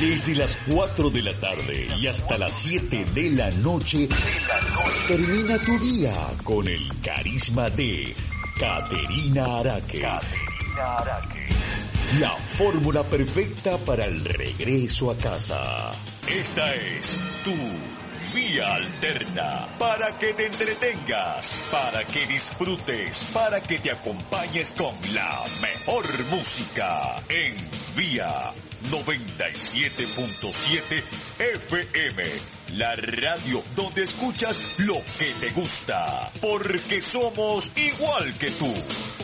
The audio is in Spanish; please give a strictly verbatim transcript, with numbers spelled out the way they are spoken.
Desde las cuatro de la tarde y hasta las siete de la noche, termina tu día con el carisma de Caterina Araque. Caterina Araque. La fórmula perfecta para el regreso a casa. Esta es tu Vía Alterna, para que te entretengas, para que disfrutes, para que te acompañes con la mejor música en Vía noventa y siete punto siete F M, la radio donde escuchas lo que te gusta, porque somos igual que tú.